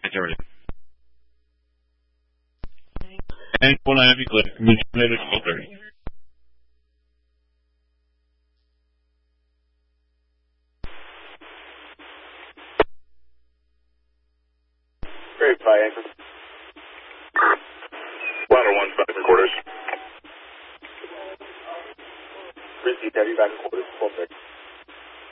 Affirmative. And 49 if you click. Later, 12:30. Great, 5 anchor. Ladder 1, back in quarters. Receipt, heavy back in quarters, 12:30.